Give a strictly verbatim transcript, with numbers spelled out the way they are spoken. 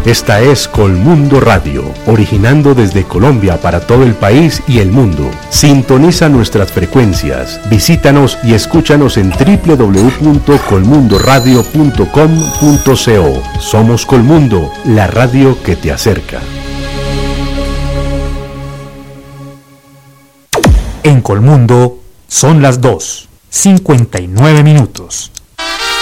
Esta es Colmundo Radio, originando desde Colombia para todo el país y el mundo. Sintoniza nuestras frecuencias, visítanos y escúchanos en doble u doble u doble u punto colmundo radio punto com punto co. Somos Colmundo, la radio que te acerca. En Colmundo son las dos, cincuenta y nueve minutos.